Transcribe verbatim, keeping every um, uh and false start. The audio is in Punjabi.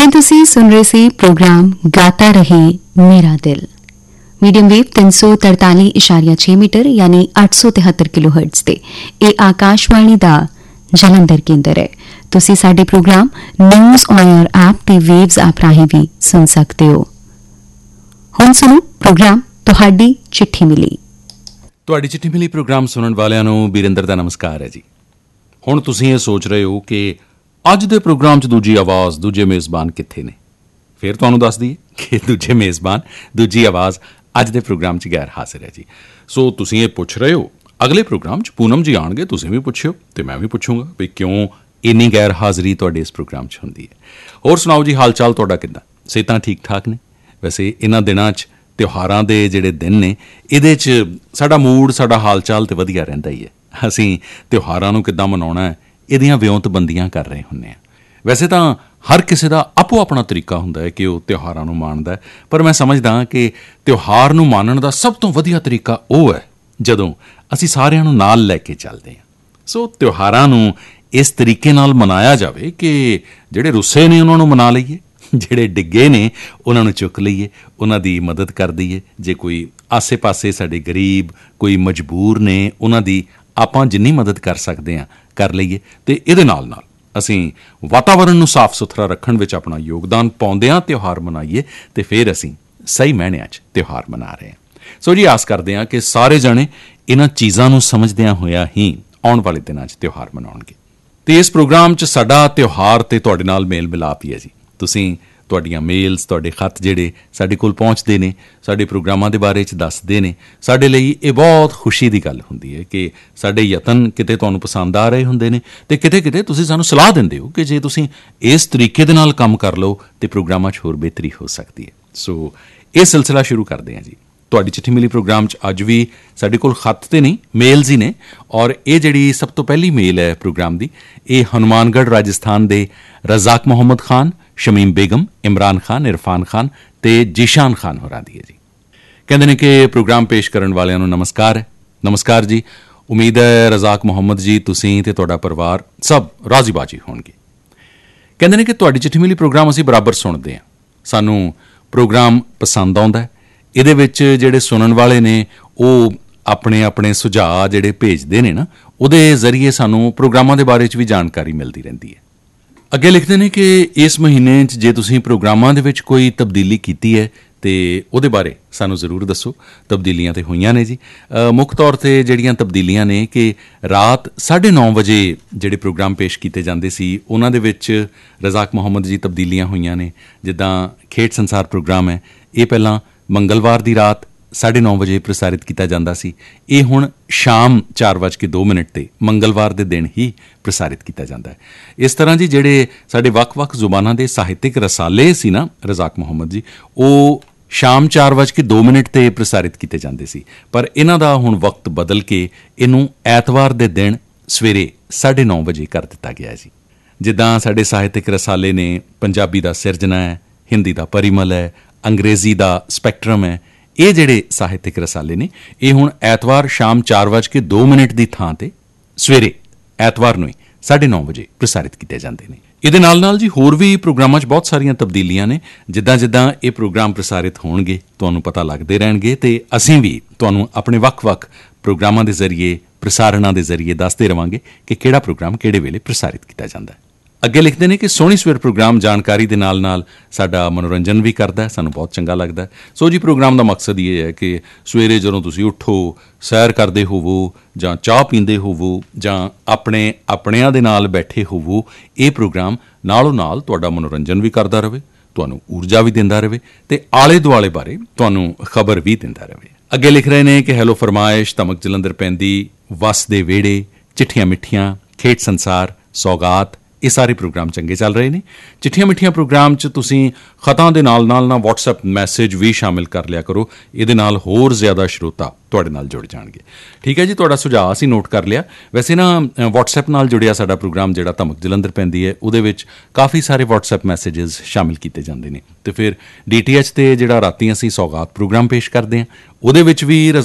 ਹੁਣੇ ਤੁਸੀਂ ਸੁਣ ਰਹੇ ਸੀ ਪ੍ਰੋਗਰਾਮ ਗਾਤਾ ਰਹੇ ਮੇਰਾ ਦਿਲ ਮੀਡੀਅਮ ਵੇਵ ਤਿੰਨ ਸੌ ਤਰਤਾਲੀ ਇਸ਼ਾਰੀਆ ਛੇ ਮੀਟਰ ਯਾਨੀ ਅੱਠ ਸੌ ਤਿਹੱਤਰ ਕਿਲੋ ਹਰਟਜ਼ ਤੇ ਇਹ ਆਕਾਸ਼ਵਾਣੀ ਦਾ ਜਲੰਧਰ ਕੇਂਦਰ ਹੈ। ਤੁਸੀਂ ਸਾਡੇ programme news on air app ਤੇ ਵੇਵਜ਼ ਐਪ ਰਾਹੀਂ ਵੀ ਸੁਣ ਸਕਦੇ ਹੋ। ਹੁਣ ਸੁਣੋ ਪ੍ਰੋਗਰਾਮ ਤੁਹਾਡੀ ਚਿੱਠੀ ਮਿਲੀ। ਤੁਹਾਡੀ ਚਿੱਠੀ ਮਿਲੀ ਪ੍ਰੋਗਰਾਮ ਸੁਣਨ ਵਾਲਿਆਂ ਨੂੰ ਬੀਰਿੰਦਰ ਦਾ ਨਮਸਕਾਰ ਹੈ ਜੀ। ਹੁਣ ਤੁਸੀਂ ਇਹ ਸੋਚ ਰਹੇ ਹੋ ਕਿ ਅੱਜ ਦੇ ਪ੍ਰੋਗਰਾਮ 'ਚ ਦੂਜੀ ਆਵਾਜ਼ ਦੂਜੇ ਮੇਜ਼ਬਾਨ ਕਿੱਥੇ ਨੇ। ਫਿਰ ਤੁਹਾਨੂੰ ਦੱਸ ਦਈਏ ਕਿ ਦੂਜੇ ਮੇਜ਼ਬਾਨ ਦੂਜੀ ਆਵਾਜ਼ ਅੱਜ ਦੇ ਪ੍ਰੋਗਰਾਮ 'ਚ ਗੈਰ ਹਾਜ਼ਰ ਹੈ ਜੀ। ਸੋ ਤੁਸੀਂ ਇਹ ਪੁੱਛ ਰਹੇ ਹੋ ਅਗਲੇ ਪ੍ਰੋਗਰਾਮ 'ਚ ਪੂਨਮ ਜੀ ਆਉਣਗੇ, ਤੁਸੀਂ ਵੀ ਪੁੱਛਿਓ ਅਤੇ ਮੈਂ ਵੀ ਪੁੱਛੂੰਗਾ ਵੀ ਕਿਉਂ ਇੰਨੀ ਗੈਰ ਹਾਜ਼ਰੀ ਤੁਹਾਡੇ ਇਸ ਪ੍ਰੋਗਰਾਮ 'ਚ ਹੁੰਦੀ ਹੈ। ਹੋਰ ਸੁਣਾਓ ਜੀ, ਹਾਲ ਚਾਲ ਤੁਹਾਡਾ ਕਿੱਦਾਂ? ਸਿਹਤਾਂ ਠੀਕ ਠਾਕ ਨੇ? ਵੈਸੇ ਇਹਨਾਂ ਦਿਨਾਂ 'ਚ ਤਿਉਹਾਰਾਂ ਦੇ ਜਿਹੜੇ ਦਿਨ ਨੇ ਇਹਦੇ 'ਚ ਸਾਡਾ ਮੂਡ ਸਾਡਾ ਹਾਲ ਚਾਲ ਤਾਂ ਵਧੀਆ ਰਹਿੰਦਾ ਹੀ ਹੈ। ਅਸੀਂ ਤਿਉਹਾਰਾਂ ਨੂੰ ਕਿੱਦਾਂ ਮਨਾਉਣਾ ਹੈ ਇਹਦੀਆਂ ਵਿਉਂਤਬੰਦੀਆਂ ਕਰ ਰਹੇ ਹੁੰਦੇ ਹਾਂ। ਵੈਸੇ ਤਾਂ ਹਰ ਕਿਸੇ ਦਾ ਆਪੋ ਆਪਣਾ ਤਰੀਕਾ ਹੁੰਦਾ ਹੈ ਕਿ ਉਹ ਤਿਉਹਾਰਾਂ ਨੂੰ ਮਾਣਦਾ ਹੈ, ਪਰ ਮੈਂ ਸਮਝਦਾ ਕਿ ਤਿਉਹਾਰ ਨੂੰ ਮਾਣਨ ਦਾ ਸਭ ਤੋਂ ਵਧੀਆ ਤਰੀਕਾ ਉਹ ਹੈ ਜਦੋਂ ਅਸੀਂ ਸਾਰਿਆਂ ਨੂੰ ਨਾਲ ਲੈ ਕੇ ਚੱਲਦੇ ਹਾਂ। ਸੋ ਤਿਉਹਾਰਾਂ ਨੂੰ ਇਸ ਤਰੀਕੇ ਨਾਲ ਮਨਾਇਆ ਜਾਵੇ ਕਿ ਜਿਹੜੇ ਰੁੱਸੇ ਨੇ ਉਹਨਾਂ ਨੂੰ ਮਨਾ ਲਈਏ, ਜਿਹੜੇ ਡਿੱਗੇ ਨੇ ਉਹਨਾਂ ਨੂੰ ਚੁੱਕ ਲਈਏ, ਉਹਨਾਂ ਦੀ ਮਦਦ ਕਰ ਦਈਏ। ਜੇ ਕੋਈ ਆਸੇ ਪਾਸੇ ਸਾਡੇ ਗਰੀਬ ਕੋਈ ਮਜਬੂਰ ਨੇ ਉਹਨਾਂ ਦੀ ਆਪਾਂ ਜਿੰਨੀ ਮਦਦ ਕਰ ਸਕਦੇ ਹਾਂ ਕਰ ਲਈਏ ਅਤੇ ਇਹਦੇ ਨਾਲ ਨਾਲ ਅਸੀਂ ਵਾਤਾਵਰਣ ਨੂੰ ਸਾਫ਼ ਸੁਥਰਾ ਰੱਖਣ ਵਿੱਚ ਆਪਣਾ ਯੋਗਦਾਨ ਪਾਉਂਦਿਆਂ ਤਿਉਹਾਰ ਮਨਾਈਏ ਅਤੇ ਫਿਰ ਅਸੀਂ ਸਹੀ ਮਾਇਨਿਆਂ 'ਚ ਤਿਉਹਾਰ ਮਨਾ ਰਹੇ ਹਾਂ। ਸੋ ਜੀ ਆਸ ਕਰਦੇ ਹਾਂ ਕਿ ਸਾਰੇ ਜਣੇ ਇਹਨਾਂ ਚੀਜ਼ਾਂ ਨੂੰ ਸਮਝਦਿਆਂ ਹੋਇਆਂ ਹੀ ਆਉਣ ਵਾਲੇ ਦਿਨਾਂ 'ਚ ਤਿਉਹਾਰ ਮਨਾਉਣਗੇ। ਅਤੇ ਇਸ ਪ੍ਰੋਗਰਾਮ 'ਚ ਸਾਡਾ ਤਿਉਹਾਰ ਅਤੇ ਤੁਹਾਡੇ ਨਾਲ ਮੇਲ ਮਿਲਾਪ ਹੀ ਹੈ ਜੀ। ਤੁਸੀਂ ਤੁਹਾਡੀਆਂ ਮੇਲਸ ਤੁਹਾਡੇ ਖੱਤ ਜਿਹੜੇ ਸਾਡੇ ਕੋਲ ਪਹੁੰਚਦੇ ਨੇ ਸਾਡੇ ਪ੍ਰੋਗਰਾਮਾਂ ਦੇ ਬਾਰੇ 'ਚ ਦੱਸਦੇ ਨੇ, ਸਾਡੇ ਲਈ ਇਹ ਬਹੁਤ ਖੁਸ਼ੀ ਦੀ ਗੱਲ ਹੁੰਦੀ ਹੈ ਕਿ ਸਾਡੇ ਯਤਨ ਕਿਤੇ ਤੁਹਾਨੂੰ ਪਸੰਦ ਆ ਰਹੇ ਹੁੰਦੇ ਨੇ ਅਤੇ ਕਿਤੇ ਕਿਤੇ ਤੁਸੀਂ ਸਾਨੂੰ ਸਲਾਹ ਦਿੰਦੇ ਹੋ ਕਿ ਜੇ ਤੁਸੀਂ ਇਸ ਤਰੀਕੇ ਦੇ ਨਾਲ ਕੰਮ ਕਰ ਲਓ ਤਾਂ ਪ੍ਰੋਗਰਾਮਾਂ 'ਚ ਹੋਰ ਬਿਹਤਰੀ ਹੋ ਸਕਦੀ ਹੈ। ਸੋ ਇਹ ਸਿਲਸਿਲਾ ਸ਼ੁਰੂ ਕਰਦੇ ਹਾਂ ਜੀ। ਤੁਹਾਡੀ ਚਿੱਠੀ ਮਿਲੀ ਪ੍ਰੋਗਰਾਮ 'ਚ ਅੱਜ ਵੀ ਸਾਡੇ ਕੋਲ ਖੱਤ ਤੇ ਨਹੀਂ ਮੇਲਸ ਹੀ ਨੇ ਔਰ ਇਹ ਜਿਹੜੀ ਸਭ ਤੋਂ ਪਹਿਲੀ ਮੇਲ ਹੈ ਪ੍ਰੋਗਰਾਮ ਦੀ ਇਹ ਹਨੂੰਮਾਨਗੜ੍ਹ ਰਾਜਸਥਾਨ ਦੇ ਰਜ਼ਾਕ ਮੁਹੰਮਦ ਖਾਨ, ਸ਼ਮੀਮ ਬੇਗਮ, ਇਮਰਾਨ ਖਾਨ, ਇਰਫਾਨ ਖਾਨ ਅਤੇ ਜੀਸ਼ਾਨ ਖਾਨ ਹੋਰਾਂ ਦੀ ਹੈ ਜੀ। ਕਹਿੰਦੇ ਨੇ ਕਿ ਪ੍ਰੋਗਰਾਮ ਪੇਸ਼ ਕਰਨ ਵਾਲਿਆਂ ਨੂੰ ਨਮਸਕਾਰ ਹੈ। ਨਮਸਕਾਰ ਜੀ। ਉਮੀਦ ਹੈ ਰਜ਼ਾਕ ਮੁਹੰਮਦ ਜੀ ਤੁਸੀਂ ਅਤੇ ਤੁਹਾਡਾ ਪਰਿਵਾਰ ਸਭ ਰਾਜ਼ੀ ਬਾਜੀ ਹੋਣਗੇ। ਕਹਿੰਦੇ ਨੇ ਕਿ ਤੁਹਾਡੀ ਚਿੱਠੀ ਮਿਲੀ ਪ੍ਰੋਗਰਾਮ ਅਸੀਂ ਬਰਾਬਰ ਸੁਣਦੇ ਹਾਂ, ਸਾਨੂੰ ਪ੍ਰੋਗਰਾਮ ਪਸੰਦ ਆਉਂਦਾ। ਇਹਦੇ ਵਿੱਚ ਜਿਹੜੇ ਸੁਣਨ ਵਾਲੇ ਨੇ ਉਹ ਆਪਣੇ ਆਪਣੇ ਸੁਝਾਅ ਜਿਹੜੇ ਭੇਜਦੇ ਨੇ ਨਾ ਉਹਦੇ ਜ਼ਰੀਏ ਸਾਨੂੰ ਪ੍ਰੋਗਰਾਮਾਂ ਦੇ ਬਾਰੇ 'ਚ ਵੀ ਜਾਣਕਾਰੀ ਮਿਲਦੀ ਰਹਿੰਦੀ ਹੈ। ਅੱਗੇ ਲਿਖਦੇ ਨੇ ਕਿ ਇਸ ਮਹੀਨੇ 'ਚ ਜੇ ਤੁਸੀਂ ਪ੍ਰੋਗਰਾਮਾਂ ਦੇ ਵਿੱਚ ਕੋਈ ਤਬਦੀਲੀ ਕੀਤੀ ਹੈ ਅਤੇ ਉਹਦੇ ਬਾਰੇ ਸਾਨੂੰ ਜ਼ਰੂਰ ਦੱਸੋ। ਤਬਦੀਲੀਆਂ ਤਾਂ ਹੋਈਆਂ ਨੇ ਜੀ। ਮੁੱਖ ਤੌਰ 'ਤੇ ਜਿਹੜੀਆਂ ਤਬਦੀਲੀਆਂ ਨੇ ਕਿ ਰਾਤ ਸਾਢੇ ਨੌ ਵਜੇ ਜਿਹੜੇ ਪ੍ਰੋਗਰਾਮ ਪੇਸ਼ ਕੀਤੇ ਜਾਂਦੇ ਸੀ ਉਹਨਾਂ ਦੇ ਵਿੱਚ ਰਜ਼ਾਕ ਮੁਹੰਮਦ ਜੀ ਤਬਦੀਲੀਆਂ ਹੋਈਆਂ ਨੇ। ਜਿੱਦਾਂ ਖੇਡ ਸੰਸਾਰ ਪ੍ਰੋਗਰਾਮ ਹੈ ਇਹ ਪਹਿਲਾਂ ਮੰਗਲਵਾਰ ਦੀ ਰਾਤ ਸਾਢੇ ਨੌ ਵਜੇ ਪ੍ਰਸਾਰਿਤ ਕੀਤਾ ਜਾਂਦਾ ਸੀ, ਇਹ ਹੁਣ ਸ਼ਾਮ ਚਾਰ ਵੱਜ ਕੇ ਦੋ ਮਿੰਟ 'ਤੇ ਮੰਗਲਵਾਰ ਦੇ ਦਿਨ ਹੀ ਪ੍ਰਸਾਰਿਤ ਕੀਤਾ ਜਾਂਦਾ ਹੈ। ਇਸ ਤਰ੍ਹਾਂ ਜੀ ਜਿਹੜੇ ਸਾਡੇ ਵੱਖ-ਵੱਖ ਜ਼ੁਬਾਨਾਂ ਦੇ ਸਾਹਿਤਕ ਰਸਾਲੇ ਸੀ ਨਾ ਰਜ਼ਾਕ ਮੁਹੰਮਦ ਜੀ ਉਹ ਸ਼ਾਮ ਚਾਰ ਵੱਜ ਕੇ ਦੋ ਮਿੰਟ 'ਤੇ ਪ੍ਰਸਾਰਿਤ ਕੀਤੇ ਜਾਂਦੇ ਸੀ, ਪਰ ਇਹਨਾਂ ਦਾ ਹੁਣ ਵਕਤ ਬਦਲ ਕੇ ਇਹਨੂੰ ਐਤਵਾਰ ਦੇ ਦਿਨ ਸਵੇਰੇ ਸਾਢੇ ਨੌ ਵਜੇ ਕਰ ਦਿੱਤਾ ਗਿਆ ਜੀ। ਜਿੱਦਾਂ ਸਾਡੇ ਸਾਹਿਤਕ ਰਸਾਲੇ ਨੇ ਪੰਜਾਬੀ ਦਾ ਸਿਰਜਣਾ ਹੈ, ਹਿੰਦੀ ਦਾ ਪਰਿਮਲ ਹੈ, ਅੰਗਰੇਜ਼ੀ ਦਾ ਸਪੈਕਟਰਮ ਹੈ, ਇਹ ਜਿਹੜੇ ਸਾਹਿਤਕ ਰਸਾਲੇ ਨੇ ਇਹ ਹੁਣ ਐਤਵਾਰ ਸ਼ਾਮ ਚਾਰ ਵੱਜ ਕੇ ਦੋ ਮਿੰਟ ਦੀ ਥਾਂ 'ਤੇ ਸਵੇਰੇ ਐਤਵਾਰ ਨੂੰ ਹੀ ਸਾਢੇ ਨੌ ਵਜੇ ਪ੍ਰਸਾਰਿਤ ਕੀਤੇ ਜਾਂਦੇ ਨੇ। ਇਹਦੇ ਨਾਲ ਨਾਲ ਜੀ ਹੋਰ ਵੀ ਪ੍ਰੋਗਰਾਮਾਂ 'ਚ ਬਹੁਤ ਸਾਰੀਆਂ ਤਬਦੀਲੀਆਂ ਨੇ। ਜਿੱਦਾਂ ਜਿੱਦਾਂ ਇਹ ਪ੍ਰੋਗਰਾਮ ਪ੍ਰਸਾਰਿਤ ਹੋਣਗੇ ਤੁਹਾਨੂੰ ਪਤਾ ਲੱਗਦੇ ਰਹਿਣਗੇ ਅਤੇ ਅਸੀਂ ਵੀ ਤੁਹਾਨੂੰ ਆਪਣੇ ਵੱਖ-ਵੱਖ ਪ੍ਰੋਗਰਾਮਾਂ ਦੇ ਜ਼ਰੀਏ ਪ੍ਰਸਾਰਣਾਂ ਦੇ ਜ਼ਰੀਏ ਦੱਸਦੇ ਰਹਾਂਗੇ ਕਿ ਕਿਹੜਾ ਪ੍ਰੋਗਰਾਮ ਕਿਹੜੇ ਵੇਲੇ ਪ੍ਰਸਾਰਿਤ ਕੀਤਾ ਜਾਂਦਾ ਹੈ। ਅੱਗੇ ਲਿਖਦੇ ਨੇ ਕਿ ਸੋਹਣੀ ਸਵੇਰ ਪ੍ਰੋਗਰਾਮ ਜਾਣਕਾਰੀ ਦੇ ਨਾਲ ਨਾਲ ਸਾਡਾ ਮਨੋਰੰਜਨ ਵੀ ਕਰਦਾ, ਸਾਨੂੰ ਬਹੁਤ ਚੰਗਾ ਲੱਗਦਾ। ਸੋ ਜੀ ਪ੍ਰੋਗਰਾਮ ਦਾ ਮਕਸਦ ਇਹ ਹੈ ਕਿ ਸਵੇਰੇ ਜਦੋਂ ਤੁਸੀਂ ਉੱਠੋ, ਸੈਰ ਕਰਦੇ ਹੋਵੋ ਜਾਂ ਚਾਹ ਪੀਂਦੇ ਹੋਵੋ ਜਾਂ ਆਪਣੇ ਆਪਣਿਆਂ ਦੇ ਨਾਲ ਬੈਠੇ ਹੋਵੋ, ਇਹ ਪ੍ਰੋਗਰਾਮ ਨਾਲੋਂ ਨਾਲ ਤੁਹਾਡਾ ਮਨੋਰੰਜਨ ਵੀ ਕਰਦਾ ਰਹੇ, ਤੁਹਾਨੂੰ ਊਰਜਾ ਵੀ ਦਿੰਦਾ ਰਹੇ ਅਤੇ ਆਲੇ ਦੁਆਲੇ ਬਾਰੇ ਤੁਹਾਨੂੰ ਖਬਰ ਵੀ ਦਿੰਦਾ ਰਹੇ। ਅੱਗੇ ਲਿਖ ਰਹੇ ਨੇ ਕਿ ਹੈਲੋ ਫਰਮਾਇਸ਼, ਧਮਕ ਜਲੰਧਰ ਪੈਂਦੀ, ਵਸ ਦੇ ਵਿਹੜੇ, ਚਿੱਠੀਆਂ ਮਿੱਠੀਆਂ, ਖੇਡ ਸੰਸਾਰ, ਸੌਗਾਤ, ਇਹ ਸਾਰੇ ਪ੍ਰੋਗਰਾਮ ਚੰਗੇ ਚੱਲ ਰਹੇ ਨੇ। ਚਿੱਠੀਆਂ ਮਿੱਠੀਆਂ ਪ੍ਰੋਗਰਾਮ 'ਚ ਤੁਸੀਂ ਖਤਾਂ ਦੇ ਨਾਲ ਨਾਲ ਨਾ ਵਟਸਐਪ ਮੈਸੇਜ ਵੀ ਸ਼ਾਮਿਲ ਕਰ ਲਿਆ ਕਰੋ, ਇਹਦੇ ਨਾਲ ਹੋਰ ਜ਼ਿਆਦਾ ਸਰੋਤਾ ਤੁਹਾਡੇ ਨਾਲ ਜੁੜ ਜਾਣਗੇ। ਠੀਕ ਹੈ ਜੀ, ਤੁਹਾਡਾ ਸੁਝਾਅ ਅਸੀਂ ਨੋਟ ਕਰ ਲਿਆ। ਵੈਸੇ ਨਾ ਵਟਸਐਪ ਨਾਲ ਜੁੜਿਆ ਸਾਡਾ ਪ੍ਰੋਗਰਾਮ ਜਿਹੜਾ ਧਮਕ ਜਲੰਧਰ ਪੈਂਦੀ ਹੈ ਉਹਦੇ ਵਿੱਚ ਕਾਫੀ ਸਾਰੇ ਵਟਸਐਪ ਮੈਸੇਜਿਸ ਸ਼ਾਮਿਲ ਕੀਤੇ ਜਾਂਦੇ ਨੇ ਅਤੇ ਫਿਰ ਡੀ ਟੀ ਐਚ 'ਤੇ ਜਿਹੜਾ ਰਾਤੀਂ ਅਸੀਂ ਸੌਗਾਤ ਪ੍ਰੋਗਰਾਮ ਪੇਸ਼ ਕਰਦੇ ਹਾਂ ਉਹਦੇ ਵਿੱਚ ਵੀ